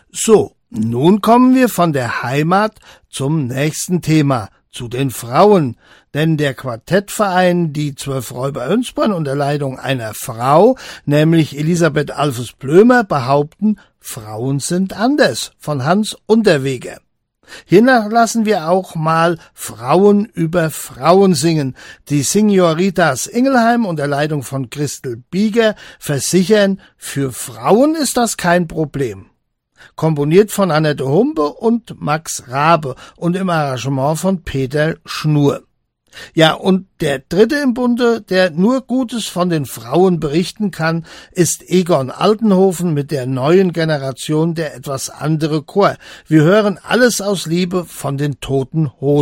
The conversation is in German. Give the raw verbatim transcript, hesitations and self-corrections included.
So, nun kommen wir von der Heimat zum nächsten Thema, zu den Frauen. Denn der Quartettverein Die Zwölf Räuber Önsbronn unter Leitung einer Frau, nämlich Elisabeth Alphus-Blömer, behaupten, Frauen sind anders, von Hans Unterweger. Hiernach lassen wir auch mal Frauen über Frauen singen. Die Signoritas Ingelheim unter Leitung von Christel Bieger versichern, für Frauen ist das kein Problem. Komponiert von Annette Humpe und Max Rabe und im Arrangement von Peter Schnur. Ja, und der dritte im Bunde, der nur Gutes von den Frauen berichten kann, ist Egon Altenhofen mit der neuen Generation, der etwas andere Chor. Wir hören Alles aus Liebe von den Toten Hosen.